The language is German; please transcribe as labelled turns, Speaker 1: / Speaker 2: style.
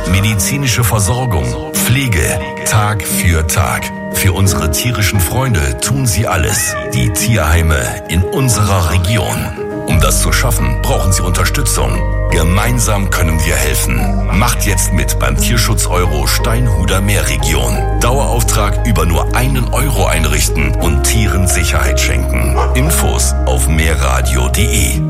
Speaker 1: medizinische Versorgung, Pflege, Tag für Tag. Für unsere tierischen Freunde tun sie alles. Die Tierheime in unserer Region. Um das zu schaffen, brauchen sie Unterstützung. Gemeinsam können wir helfen. Macht jetzt mit beim Tierschutz-Euro Steinhuder Meerregion. Dauerauftrag über nur 1 Euro einrichten und Tieren Sicherheit schenken. Infos auf meerradio.de.